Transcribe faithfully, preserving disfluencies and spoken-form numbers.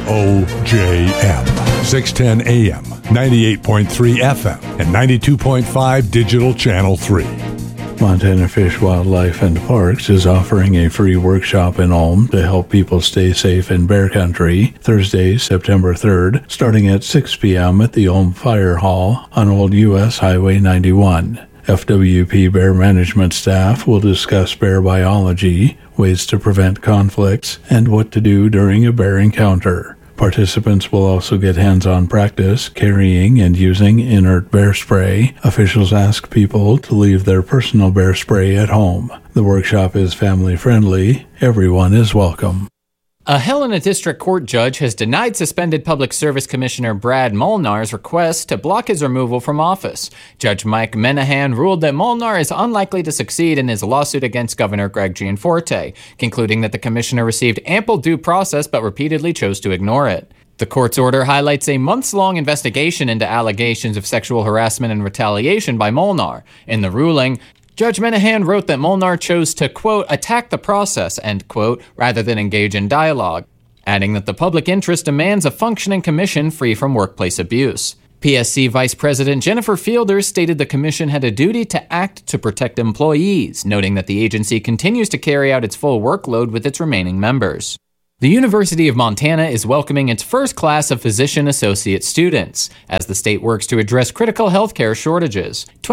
O J M, six ten A M, ninety-eight point three F M, and ninety-two point five Digital Channel three. Montana Fish, Wildlife and Parks is offering a free workshop in Ulm to help people stay safe in bear country Thursday, September third, starting at six p.m. at the Ulm Fire Hall on Old U S Highway ninety-one. F W P Bear Management staff will discuss bear biology, ways to prevent conflicts, and what to do during a bear encounter. Participants will also get hands-on practice carrying and using inert bear spray. Officials ask people to leave their personal bear spray at home. The workshop is family-friendly. Everyone is welcome. A Helena District Court judge has denied suspended Public Service Commissioner Brad Molnar's request to block his removal from office. Judge Mike Menahan ruled that Molnar is unlikely to succeed in his lawsuit against Governor Greg Gianforte, concluding that the commissioner received ample due process but repeatedly chose to ignore it. The court's order highlights a months-long investigation into allegations of sexual harassment and retaliation by Molnar. In the ruling, Judge Menahan wrote that Molnar chose to, quote, attack the process, end quote, rather than engage in dialogue, adding that the public interest demands a functioning commission free from workplace abuse. P S C Vice President Jennifer Fielder stated the commission had a duty to act to protect employees, noting that the agency continues to carry out its full workload with its remaining members. The University of Montana is welcoming its first class of physician associate students, as the state works to address critical healthcare shortages.